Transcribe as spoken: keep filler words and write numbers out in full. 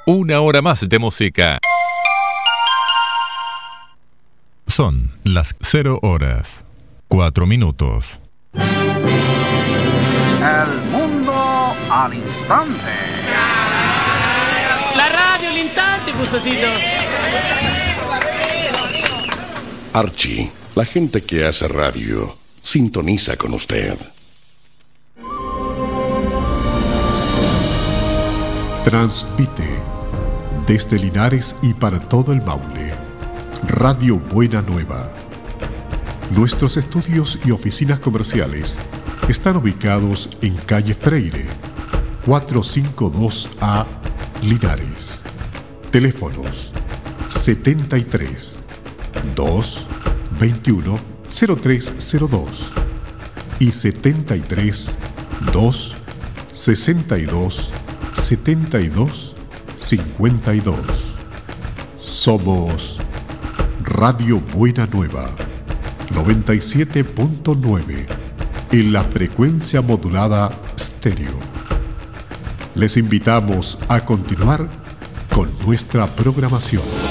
Una hora más de música. Son las cero horas, cuatro minutos. El mundo al instante. La radio al instante, Pusacito. Archie, la gente que hace radio, sintoniza con usted. Transmite desde Linares y para todo el Maule, Radio Buena Nueva. Nuestros estudios y oficinas comerciales están ubicados en calle Freire, cuatrocientos cincuenta y dos A, Linares. Teléfonos setenta y tres, dos, veintiuno, cero tres cero dos y setenta y tres, dos, sesenta y dos, setenta y dos, cincuenta y dos. Somos Radio Buena Nueva, noventa y siete punto nueve en la frecuencia modulada estéreo. Les invitamos a continuar con nuestra programación.